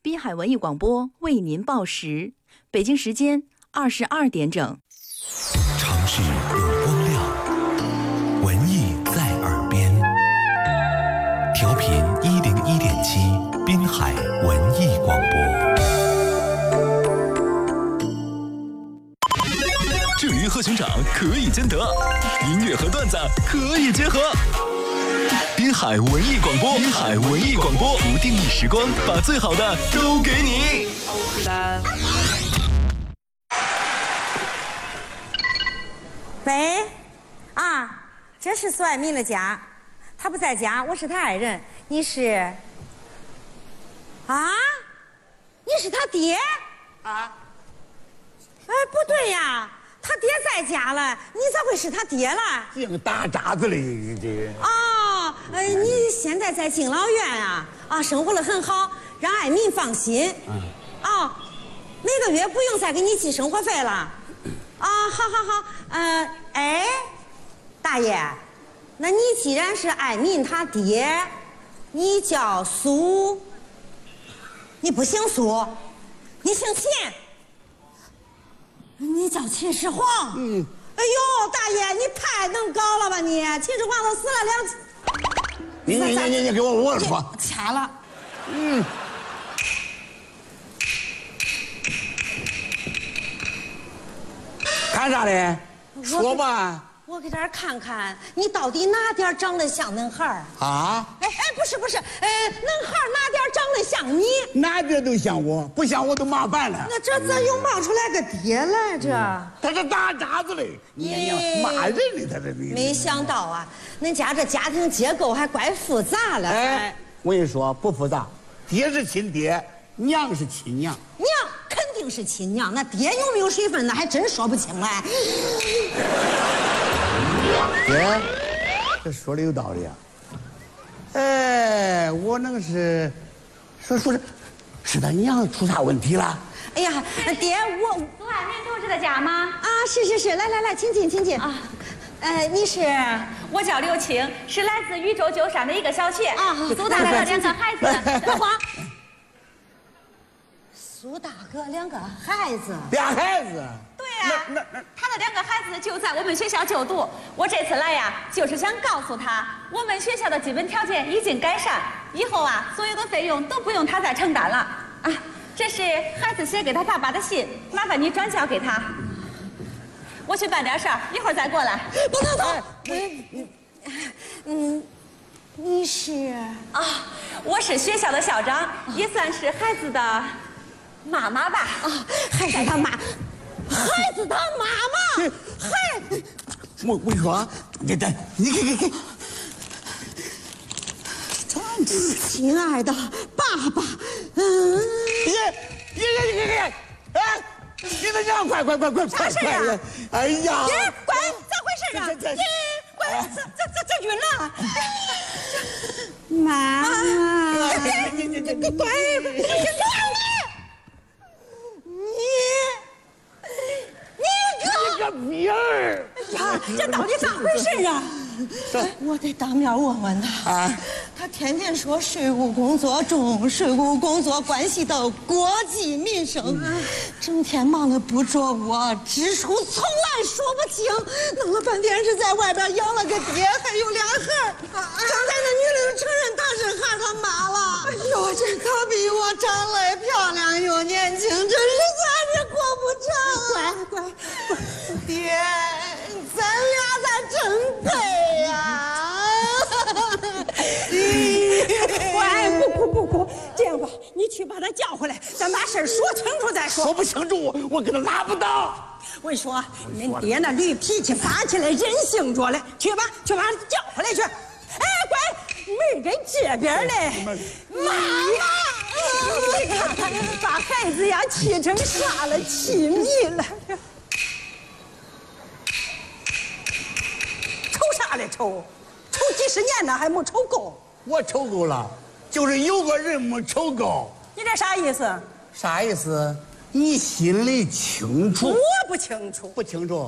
滨海文艺广播为您报时，北京时间22点整。 城市有光亮，文艺在耳边。调频101.7，滨海文艺广播。 郑云和熊掌可以兼得，音乐和段子可以结合。滨海文艺广播，滨海文艺广播，不定义时光，把最好的都给你。 喂，啊，这是苏爱民的家，他不在家，我是他爱人，你是？啊，你是他爹？啊？哎，不对呀，他爹在家了，你咋会是他爹了？ 净打渣子嘞，这。 哦，你现在在敬老院啊？啊，生活得很好，让爱民放心。哦，每个月不用再给你寄生活费了。啊，好好好，哎，大爷，那你既然是爱民他爹，你叫苏，你不姓苏，你姓秦，你叫秦始皇。哎呦，大爷，你太能搞了吧你！秦始皇都死了你给我说， 掐了。 看啥嘞？说吧。 我给这儿看看，你到底哪点长得像恁孩儿？ 啊？ 哎，不是，恁孩儿哪点长得像你？ 哪点都像我，不像我都麻烦了。 那这咋又冒出来个爹来着？ 他是打渣子嘞，你骂人嘞，他这你。 没想到啊，恁家这家庭结构还怪复杂了。 哎，我跟你说不复杂，爹是亲爹，娘是亲娘。 娘肯定是亲娘，那爹有没有水分，那还真说不清来。 爹，这说的有道理啊。哎，我那个是说是他娘出啥问题了？ 哎呀，爹，我苏爱民同志的家吗？ 啊，是，来，请进啊。你是？ 我叫刘青，是来自禹州旧山的一个小学。 啊， 苏大哥的两个孩子。 别慌。苏大哥两个孩子。 俩孩子。 对呀，他的两个孩子就在我们学校就读。我这次来呀，就是想告诉他，我们学校的基本条件已经改善，以后啊，所有的费用都不用他再承担了。啊，这是孩子写给他爸爸的信，麻烦你转交给他。我去办点事儿，一会儿再过来。 不能走。你是啊，我是学校的校长，也算是孩子的妈妈吧。 啊，孩子他妈，孩子他妈妈， 我跟你说，你给， 亲爱的爸爸， 爷，哎，你的娘，快！ 啥事啊？ 哎呀， 乖，咋回事啊？乖，这晕了。妈妈，你乖， 你个逼儿！ 哎呀，这到底咋回事啊？我得当面问问他。 啊， 他天天说税务工作重，税务工作关系到国计民生，整天忙得不着我，支出从来说不清，弄了半天是在外边养了个爹，还有俩孩儿。刚才那女的承认她是孩儿他妈了。哎呦，这可比我长得漂亮又年轻，这日子还是过不长。乖，爹，咱俩咋真配呀？乖，不哭，这样吧，你去把他叫回来，咱把事说清楚再说。 说不清楚，我跟他拉不到。 我跟你说，恁爹那驴脾气发起来，人性着了，去把他叫回来去。哎，乖，门在这边嘞。妈妈，你看把孩子呀气成啥了，气迷了。瞅啥嘞瞅？瞅几十年了还没瞅够。 我瞅够了，就是有个人没瞅够。 你这啥意思？ 啥意思？你心里清楚。 我不清楚。 不清楚。